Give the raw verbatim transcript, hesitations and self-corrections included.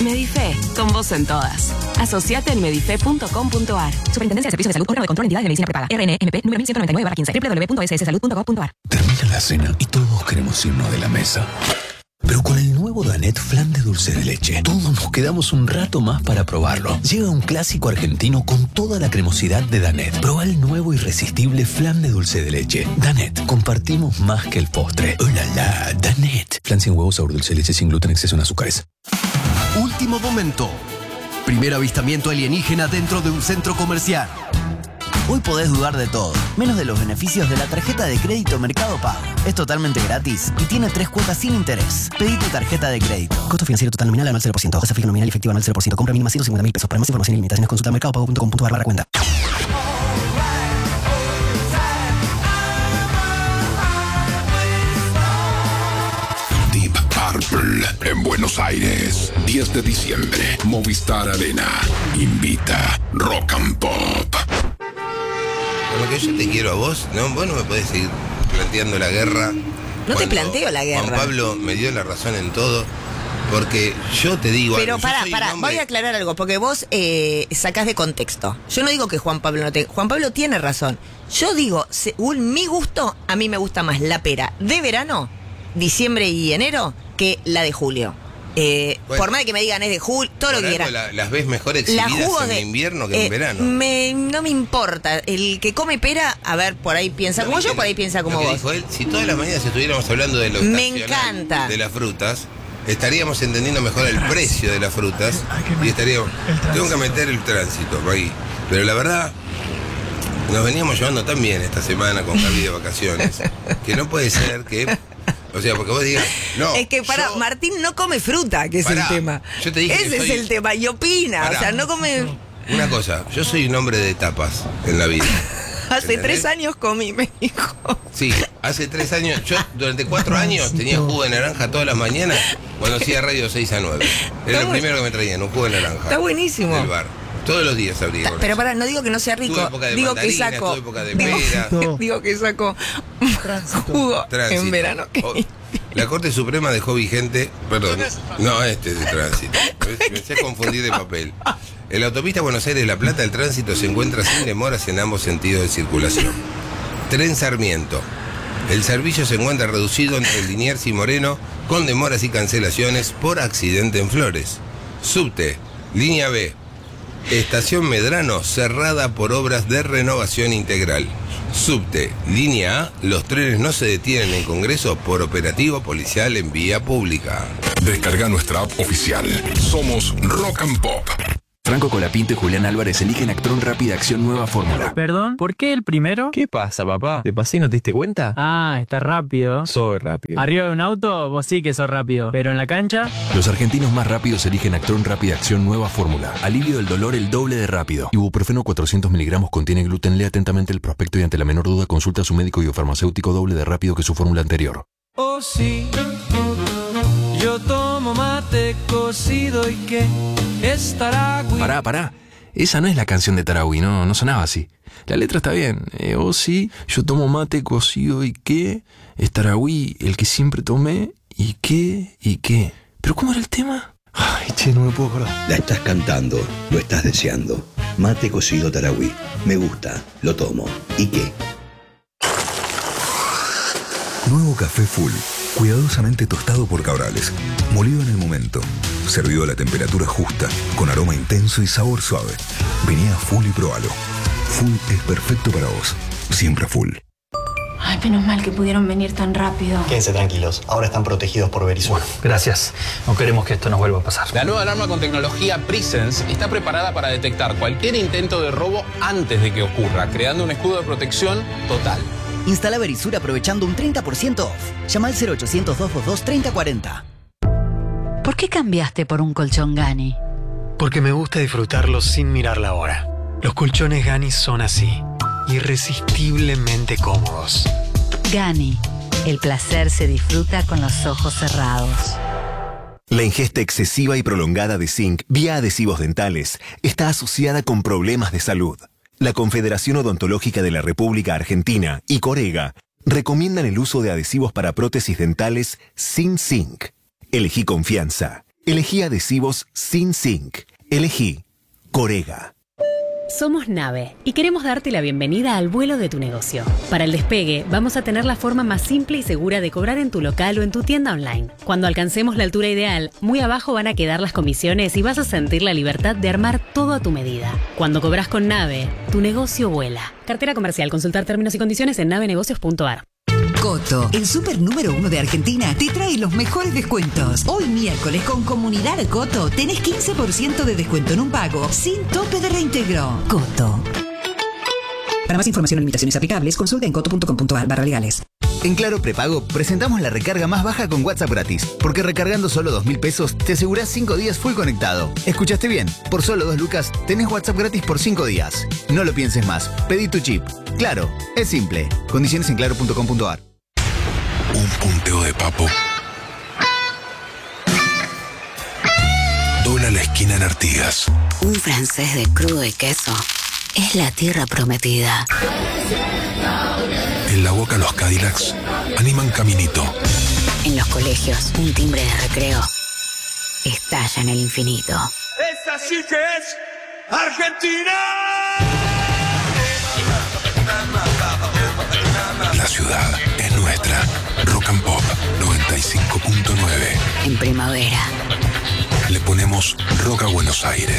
Medife, con vos en todas. Asociate en medife punto com punto ar. Superintendencia de Servicios de Salud, órgano de control de entidades de medicina prepaga. R N M P número mil ciento noventa y nueve barra quince. doble u doble u doble u punto s s salud punto gov punto ar. Termina la cena y todos queremos irnos de la mesa. Pero con el nuevo Danette Flan de dulce de leche, todos nos quedamos un rato más para probarlo. Llega un clásico argentino con toda la cremosidad de Danette. Proba el nuevo irresistible flan de dulce de leche. Danette, compartimos más que el postre. ¡Oh, la, la! Danette. Flan sin huevos, sabor dulce de leche, sin gluten, exceso en azúcares. Último momento. Primer avistamiento alienígena dentro de un centro comercial. Hoy podés dudar de todo, menos de los beneficios de la tarjeta de crédito Mercado Pago. Es totalmente gratis y tiene tres cuotas sin interés. Pedí tu tarjeta de crédito. Costo financiero total nominal anual cero por ciento. Tasa fija nominal y efectiva anual cero por ciento. Compra mínima ciento cincuenta mil pesos. Para más información y limitaciones consulta mercado pago punto com punto ar barra cuenta. Deep Purple en Buenos Aires. diez de diciembre. Movistar Arena. Invita Rock and Pop. Lo que yo te quiero a vos, ¿no? Vos no me podés seguir planteando la guerra. No te planteo la guerra. Juan Pablo me dio la razón en todo, porque yo te digo Pero algo. pará, pará, hombre... voy a aclarar algo, porque vos eh, sacás de contexto. Yo no digo que Juan Pablo no te... Juan Pablo tiene razón. Yo digo, según mi gusto, a mí me gusta más la pera de verano, diciembre y enero, que la de julio. Eh, bueno, por más de que me digan es de julio, todo lo que quieran. La, las ves mejor exhibidas en de, invierno que eh, en verano. Me, no me importa. El que come pera, a ver, por ahí piensa no, como yo, por ahí piensa como vos. Dijo él, si todas las mañanas estuviéramos hablando de lo me encanta de las frutas, estaríamos entendiendo mejor el precio de las frutas y estaríamos. Tengo que meter el tránsito por ahí. Pero la verdad, nos veníamos llevando tan bien esta semana con Javi de vacaciones que no puede ser que. O sea, porque vos digas, no. Es que para yo, Martín no come fruta, que es pará, el tema. Yo te dije Ese soy, es el tema, y opina. Pará, o sea, no come. Una cosa, yo soy un hombre de etapas en la vida. Hace ¿entendés? tres años comí, me dijo. Sí, hace tres años. Yo durante cuatro años tenía jugo de naranja todas las mañanas cuando hacía radio seis a nueve. Era lo primero que me traían, un jugo de naranja. Está buenísimo. Del bar. Todos los días abría. Pero para, no digo que no sea rico. Época de digo que saco. Época de digo, pera. digo que saco jugo tránsito. En verano. Oh, la Corte Suprema dejó vigente. Perdón. No, este es de tránsito. Me sé confundir de papel. En la autopista Buenos Aires-La Plata, el tránsito se encuentra sin demoras en ambos sentidos de circulación. Tren Sarmiento. El servicio se encuentra reducido entre Liniers y Moreno, con demoras y cancelaciones por accidente en Flores. Subte, línea B. Estación Medrano cerrada por obras de renovación integral. Subte, línea A, los trenes no se detienen en Congreso por operativo policial en vía pública. Descarga nuestra app oficial. Somos Rock and Pop. Franco Colapinto y Julián Álvarez eligen Actron Rápida Acción Nueva Fórmula. ¿Perdón? ¿Por qué el primero? ¿Qué pasa, papá? ¿Te pasé y no te diste cuenta? Ah, está rápido. Soy rápido. Arriba de un auto, vos sí que sos rápido. Pero en la cancha... Los argentinos más rápidos eligen Actron Rápida Acción Nueva Fórmula. Alivio del dolor el doble de rápido. Ibuprofeno cuatrocientos miligramos contiene gluten. Lea atentamente el prospecto y ante la menor duda consulta a su médico y o farmacéutico doble de rápido que su fórmula anterior. Oh sí, yo tomo mate cocido y que es Taragüí. Pará, pará. Esa no es la canción de Taragüí, no, no sonaba así. La letra está bien. Eh, oh sí, yo tomo mate cocido y qué. Es Taragüí, el que siempre tomé. ¿Y qué? ¿Y qué? ¿Pero cómo era el tema? Ay, che, no me puedo acordar. La estás cantando, lo estás deseando. Mate cocido Taragüí. Me gusta, lo tomo. ¿Y qué? Nuevo café Full. Cuidadosamente tostado por Cabrales. Molido en el momento. Servido a la temperatura justa. Con aroma intenso y sabor suave. Vení a Full y probalo. Full es perfecto para vos. Siempre Full. Ay, menos mal que pudieron venir tan rápido. Quédense tranquilos. Ahora están protegidos por Verisur. Bueno, gracias. No queremos que esto nos vuelva a pasar. La nueva alarma con tecnología Presence está preparada para detectar cualquier intento de robo antes de que ocurra, creando un escudo de protección total. Instala Verisur aprovechando un treinta por ciento off. Llama al cero ochocientos, doscientos veintidós, treinta cuarenta. ¿Por qué cambiaste por un colchón Gani? Porque me gusta disfrutarlo sin mirar la hora. Los colchones Gani son así, irresistiblemente cómodos. Gani, el placer se disfruta con los ojos cerrados. La ingesta excesiva y prolongada de zinc vía adhesivos dentales está asociada con problemas de salud. La Confederación Odontológica de la República Argentina y Corega recomiendan el uso de adhesivos para prótesis dentales sin zinc. Elegí confianza. Elegí adhesivos sin zinc. Elegí Corega. Somos Nave y queremos darte la bienvenida al vuelo de tu negocio. Para el despegue, vamos a tener la forma más simple y segura de cobrar en tu local o en tu tienda online. Cuando alcancemos la altura ideal, muy abajo van a quedar las comisiones y vas a sentir la libertad de armar todo a tu medida. Cuando cobras con Nave, tu negocio vuela. Cartera comercial. Consultar términos y condiciones en nave negocios punto a r. Coto, el súper número uno de Argentina, te trae los mejores descuentos. Hoy miércoles con Comunidad Coto tenés quince por ciento de descuento en un pago sin tope de reintegro. Coto. Para más información o limitaciones aplicables, consulta en coto punto com punto a r barra legales. En Claro Prepago presentamos la recarga más baja con WhatsApp gratis, porque recargando solo dos mil pesos te asegurás cinco días full conectado. ¿Escuchaste bien? Por solo dos lucas tenés WhatsApp gratis por cinco días. No lo pienses más, pedí tu chip. Claro, es simple. Condiciones en claro punto com punto a r. Un punteo de papo. Dobla la esquina en Artigas. Un francés de crudo y queso es la tierra prometida. En la Boca los Cadillacs animan Caminito. En los colegios, un timbre de recreo estalla en el infinito. ¡Esa sí que es Argentina! La ciudad es nuestra. Rock and Pop noventa y cinco punto nueve. En primavera le ponemos rock a Buenos Aires.